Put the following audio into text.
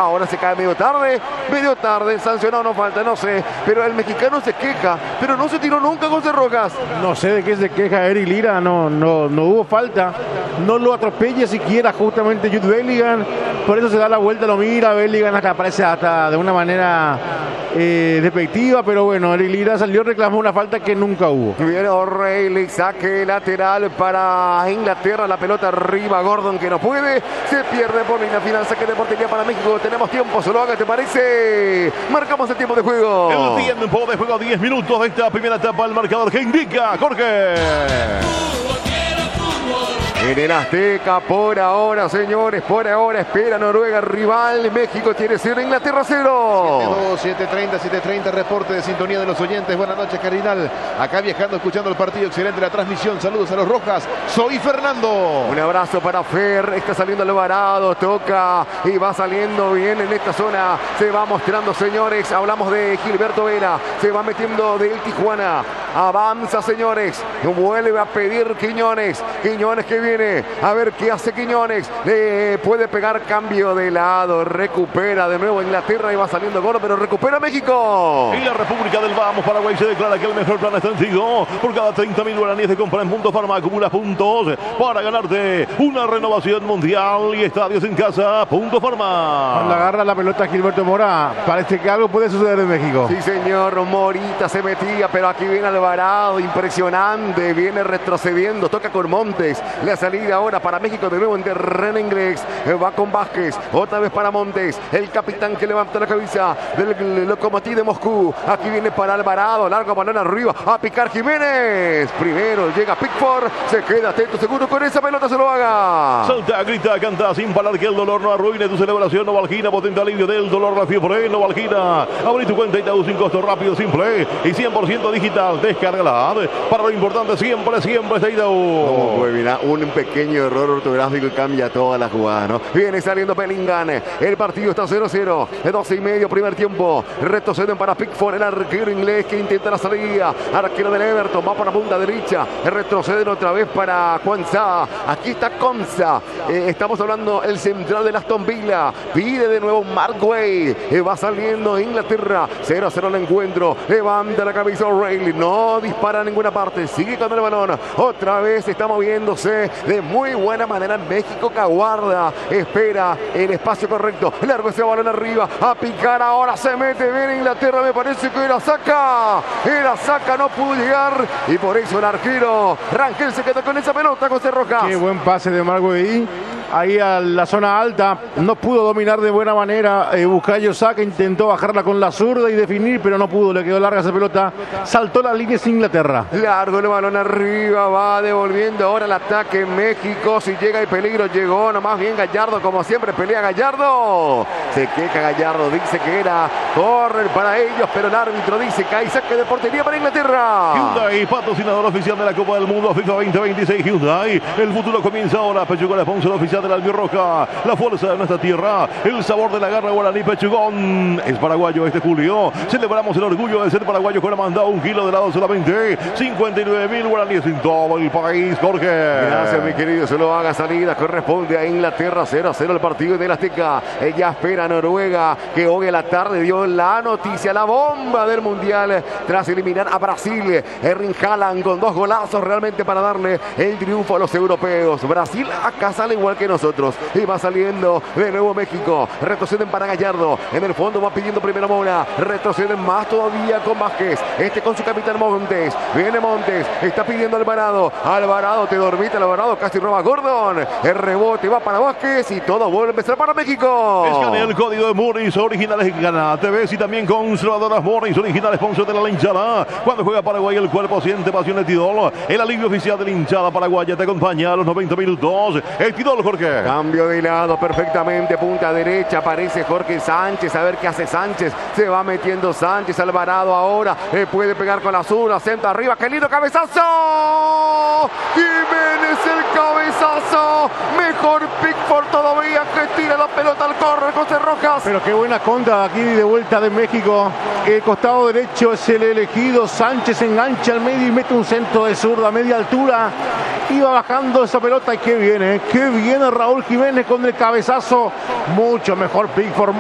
ahora se cae medio tarde, sancionado, no falta, no sé, pero el mexicano se queja, pero no se tiró nunca, José Rojas. No sé de qué se queja Eric Lira, no hubo falta, no lo atropella siquiera justamente Jude Bellingham, por eso se da la vuelta, lo mira, Bellingham hasta aparece hasta de una manera despectiva, pero bueno, Eric Lira salió, reclamó una falta que nunca hubo. Viene O'Reilly, saque lateral para Inglaterra, la pelota arriba, Gordon que no puede, se pierde por línea final, saque de portería para México, tenemos tiempo, solo haga, ¿te parece? Marcamos el tiempo de juego. El tiempo de juego, 10 minutos de esta primera etapa, el marcador que indica Jorge. En el Azteca, por ahora, señores, por ahora espera Noruega, rival. México tiene 0, Inglaterra 0. 7:30, reporte de sintonía de los oyentes. Buenas noches, Cardinal. Acá viajando, escuchando el partido. Excelente la transmisión. Saludos a los Rojas. Soy Fernando. Un abrazo para Fer. Está saliendo Alvarado. Toca y va saliendo bien en esta zona. Se va mostrando, señores. Hablamos de Gilberto Vera. Se va metiendo del Tijuana. Avanza, señores. Vuelve a pedir Quiñones. Quiñones que viene. A ver qué hace Quiñones. Le puede pegar cambio de lado. Recupera de nuevo Inglaterra y va saliendo gol, pero recupera México. Y la República del Vamos, Paraguay se declara que el mejor plan está en Tigo. Por cada 30.000 guaraníes de compra en Punto Farma acumulas puntos para ganarte una renovación mundial y estadios en casa. Punto Farma. Cuando agarra la pelota Gilberto Mora, parece que algo puede suceder en México. Sí, señor. Morita se metía, pero aquí viene Alvarado. Impresionante. Viene retrocediendo. Toca con Montes. La salida ahora para México de nuevo en terreno inglés. Va con Vázquez. Otra vez para Montes. El capitán que levanta la cabeza del Lokomotiv de Moscú. Aquí viene para Alvarado. Largo balón arriba. A picar Jiménez. Primero llega Pickford. Se queda atento, seguro con esa pelota se lo haga. Salta, grita, canta sin parar que el dolor no arruine tu celebración. Novalgina, potente alivio del dolor, la fiebre. Novalgina. Abrí tu cuenta Itaú sin costo, rápido, simple y 100% digital. Descárgala. Para lo importante siempre está Itaú. Muy bien, un pequeño error ortográfico y cambia toda la jugada, ¿no? Viene saliendo Bellingham. El partido está 0-0. 12:30, primer tiempo. Retroceden para Pickford, el arquero inglés que intenta la salida. Arquero del Everton, va por la punta derecha. Retroceden otra vez para Quansah. Aquí está Konsa. Estamos hablando el central de Aston Villa. Pide de nuevo Mark Way. Va saliendo Inglaterra. 0-0 el encuentro. Levanta la cabeza O'Reilly. No dispara a ninguna parte. Sigue con el balón. Otra vez está moviéndose de muy buena manera México, que aguarda, espera el espacio correcto. Largo ese balón arriba. A picar ahora. Se mete bien Inglaterra. Me parece que era saca. No pudo llegar. Y por eso el arquero Rangel se quedó con esa pelota, José Rojas. Qué buen pase de Marguerite. Ahí a la zona alta, no pudo dominar de buena manera. Bukayo Saka intentó bajarla con la zurda y definir, pero no pudo, le quedó larga esa pelota. Saltó la línea sin Inglaterra. Largo el balón arriba, va devolviendo ahora el ataque México. Si llega el peligro, llegó nomás bien Gallardo, como siempre pelea Gallardo. Se queja Gallardo, dice que era correr para ellos, pero el árbitro dice que hay saque de portería para Inglaterra. Hyundai, patrocinador oficial de la Copa del Mundo FIFA 2026. Hyundai, el futuro comienza ahora. Pechugón, sponsor oficial de la albirroja. La fuerza de nuestra tierra, el sabor de la garra guaraní. Pechugón es paraguayo este julio. Celebramos el orgullo de ser paraguayo con mandado 1 kilo de helado solamente 59.000 guaraníes en todo el país, Jorge. Gracias, mi querido. Se lo haga salida. Corresponde a Inglaterra. 0-0 el partido de la Azteca. Ella espera a Noruega, que hoy en la tarde dio la noticia, la bomba del Mundial tras eliminar a Brasil. Erling Haaland con 2 golazos realmente para darle el triunfo a los europeos. Brasil acá sale igual que nosotros. Y va saliendo de nuevo México. Retroceden para Gallardo. En el fondo va pidiendo primero Mora. Retroceden más todavía con Vázquez. Con su capitán Montes. Viene Montes. Está pidiendo Alvarado. Alvarado, te dormite Alvarado. Casi roba Gordon. El rebote va para Vázquez y todo vuelve a empezar para México. Escanea el código de Morris, originales Gana TV y también conservadoras Morris, original sponsor de la hinchada. Cuando juega Paraguay, el cuerpo siente pasión de Tidol. El alivio oficial de la hinchada paraguaya te acompaña a los 90 minutos. El Tidol, Jorge. Cambio de lado perfectamente. Punta derecha. Aparece Jorge Sánchez. A ver qué hace Sánchez. Se va metiendo Sánchez. Alvarado ahora. Puede pegar con la zurda. Centro arriba. ¡Qué lindo cabezazo! Jiménez el cabezazo. Mejor Pickford todavía, que tira la pelota al córner, José Rojas. Pero qué buena contra aquí de vuelta de México. El costado derecho es el elegido. Sánchez engancha al medio y mete un centro de zurda a media altura. Iba bajando esa pelota y qué viene Raúl Jiménez con el cabezazo. Mucho mejor Pickford.